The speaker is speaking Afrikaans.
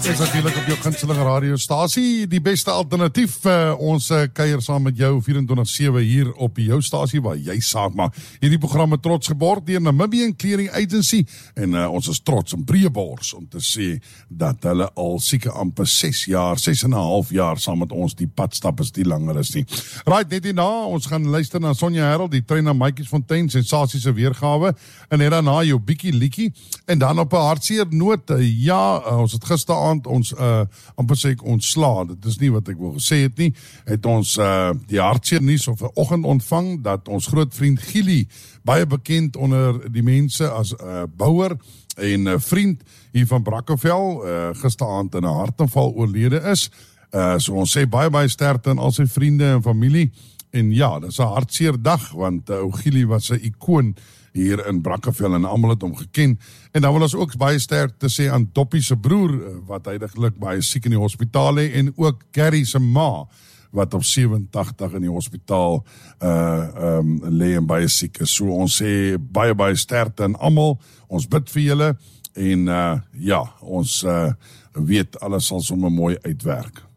Dis natuurlijk op jou gunsteling radiostasie, die beste alternatief. Ons kuier saam met jou 24/7 hier op jou stasie waar jy saak maak. Hierdie programme trots geborg deur Namibian Clearing Agency en ons is trots in Breëbors om te sê dat hulle al seker amper 6 en 'n half jaar saam met ons die pad stap is die langer is nie. Right, net hierna, ons gaan luister na Sonja Herald, die trein na Maatjiesfontein, sensasiese weergawe en net daarna jou bietjie liedjie en dan op 'n hartseer noot, ons het gisteraand ons amper sê ek ontsla, dit is nie wat ek wil gesê het nie, het ons die hartseer nuus op 'n oggend ontvang dat ons groot vriend Gili, baie bekend onder die mense as bouer en vriend hier van Brackenfell, gisteraand in 'n hartaanval oorlede is. So ons sê baie sterkte aan al sy vriende en familie en ja, dit is 'n hartseer dag want ou Gili was 'n ikoon hier in Brackenfell en almal het hom geken. En dan wil ons ook baie sterk te sê aan Doppie se broer, wat heidaglik baie siek in die hospitaal lê, en ook Gary se ma, wat op 87 in die hospitaal lê en baie siek is. So ons sê baie sterkte aan almal, ons bid vir julle, en ons weet alles sal sommer mooi uitwerk.